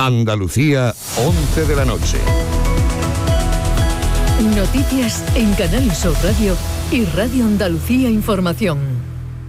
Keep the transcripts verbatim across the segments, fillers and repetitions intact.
Andalucía, once de la noche. Noticias en Canal Sur Radio y Radio Andalucía Información.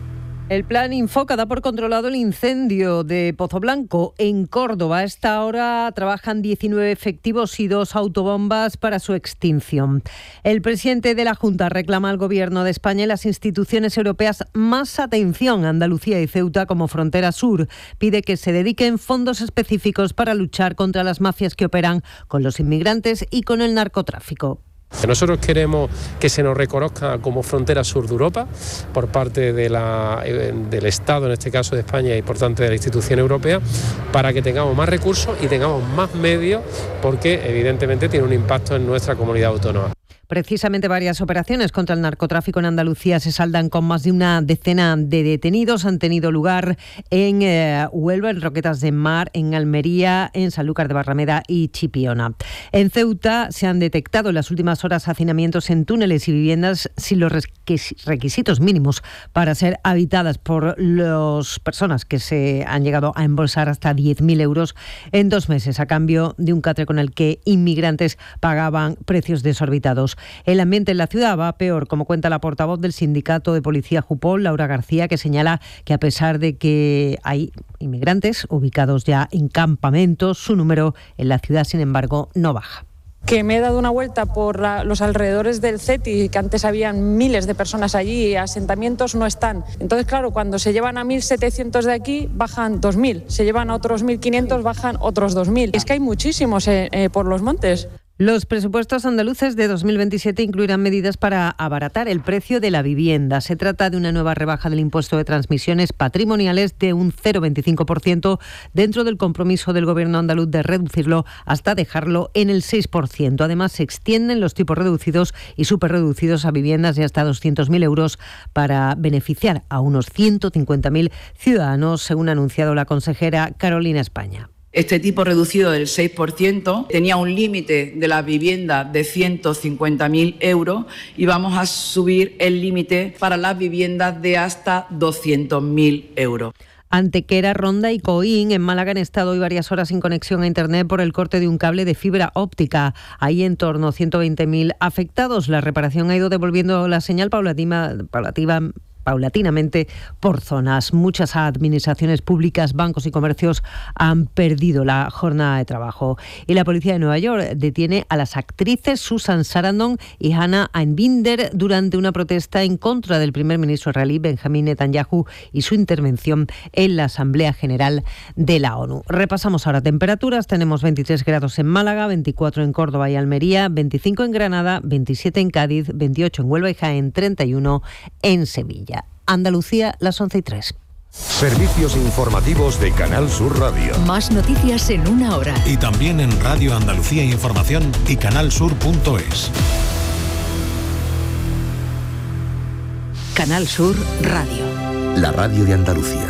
El plan Infoca da por controlado el incendio de Pozoblanco en Córdoba. A esta hora trabajan diecinueve efectivos y dos autobombas para su extinción. El presidente de la Junta reclama al Gobierno de España y las instituciones europeas más atención a Andalucía y Ceuta como frontera sur. Pide que se dediquen fondos específicos para luchar contra las mafias que operan con los inmigrantes y con el narcotráfico. Nosotros queremos que se nos reconozca como frontera sur de Europa por parte de la, del Estado, en este caso de España, y por tanto de la institución europea, para que tengamos más recursos y tengamos más medios, porque evidentemente tiene un impacto en nuestra comunidad autónoma. Precisamente varias operaciones contra el narcotráfico en Andalucía se saldan con más de una decena de detenidos. Han tenido lugar en eh, Huelva, en Roquetas de Mar, en Almería, en Sanlúcar de Barrameda y Chipiona. En Ceuta se han detectado en las últimas horas hacinamientos en túneles y viviendas sin los requisitos mínimos para ser habitadas por las personas que se han llegado a embolsar hasta diez mil euros en dos meses a cambio de un catre con el que inmigrantes pagaban precios desorbitados. El ambiente en la ciudad va peor, como cuenta la portavoz del sindicato de policía Jupol, Laura García, que señala que a pesar de que hay inmigrantes ubicados ya en campamentos, su número en la ciudad, sin embargo, no baja. Que me he dado una vuelta por la, los alrededores del CETI, que antes habían miles de personas allí y asentamientos no están. Entonces, claro, cuando se llevan a mil setecientos de aquí, bajan dos mil. Se llevan a otros mil quinientos, bajan otros dos mil. Es que hay muchísimos eh, eh, por los montes. Los presupuestos andaluces de dos mil veintisiete incluirán medidas para abaratar el precio de la vivienda. Se trata de una nueva rebaja del impuesto de transmisiones patrimoniales de un cero coma veinticinco por ciento dentro del compromiso del Gobierno andaluz de reducirlo hasta dejarlo en el seis por ciento. Además, se extienden los tipos reducidos y superreducidos a viviendas de hasta doscientos mil euros para beneficiar a unos ciento cincuenta mil ciudadanos, según ha anunciado la consejera Carolina España. Este tipo reducido del seis por ciento tenía un límite de la vivienda de ciento cincuenta mil euros y vamos a subir el límite para las viviendas de hasta doscientos mil euros. Antequera, Ronda y Coín en Málaga han estado hoy varias horas sin conexión a Internet por el corte de un cable de fibra óptica. Hay en torno a ciento veinte mil afectados. La reparación ha ido devolviendo la señal paulatina, paulativa, paulatinamente por zonas. Muchas administraciones públicas, bancos y comercios han perdido la jornada de trabajo. Y la policía de Nueva York detiene a las actrices Susan Sarandon y Hannah Einbinder durante una protesta en contra del primer ministro israelí Benjamín Netanyahu y su intervención en la Asamblea General de la ONU. Repasamos ahora temperaturas. Tenemos veintitrés grados en Málaga, veinticuatro en Córdoba y Almería, veinticinco en Granada, veintisiete en Cádiz, veintiocho en Huelva y Jaén, treinta y uno en Sevilla. Andalucía, las once y tres. Servicios informativos de Canal Sur Radio. Más noticias en una hora. Y también en Radio Andalucía Información y canalsur punto es. Canal Sur Radio. La radio de Andalucía.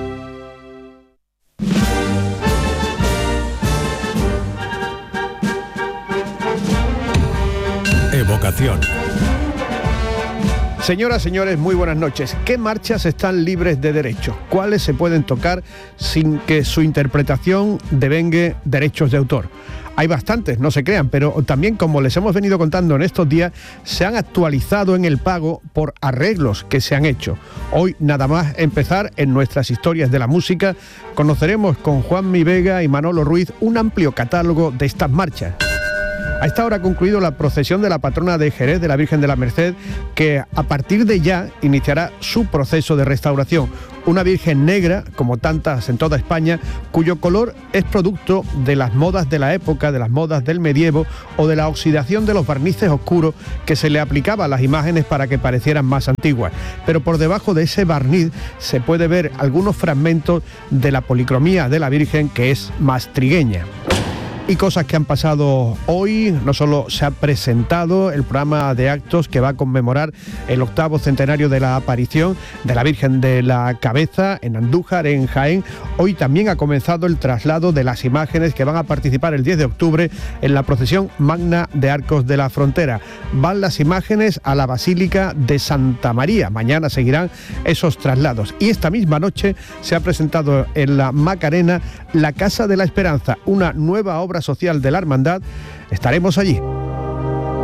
Evocación. Señoras, señores, muy buenas noches. ¿Qué marchas están libres de derechos? ¿Cuáles se pueden tocar sin que su interpretación devengue derechos de autor? Hay bastantes, no se crean, pero también, como les hemos venido contando en estos días, se han actualizado en el pago por arreglos que se han hecho. Hoy, nada más empezar en nuestras historias de la música, conoceremos con Juanmi Vega y Manolo Ruiz un amplio catálogo de estas marchas. A esta hora ha concluido la procesión de la patrona de Jerez de la Virgen de la Merced, que a partir de ya iniciará su proceso de restauración. Una Virgen negra, como tantas en toda España, cuyo color es producto de las modas de la época, de las modas del medievo o de la oxidación de los barnices oscuros que se le aplicaba a las imágenes para que parecieran más antiguas. Pero por debajo de ese barniz se puede ver algunos fragmentos de la policromía de la Virgen, que es más trigueña. Y cosas que han pasado hoy, no solo se ha presentado el programa de actos que va a conmemorar el octavo centenario de la aparición de la Virgen de la Cabeza en Andújar, en Jaén. Hoy también ha comenzado el traslado de las imágenes que van a participar el diez de octubre en la procesión magna de Arcos de la Frontera. Van las imágenes a la Basílica de Santa María. Mañana seguirán esos traslados. Y esta misma noche se ha presentado en la Macarena la Casa de la Esperanza, una nueva obra social de la Hermandad. Estaremos allí.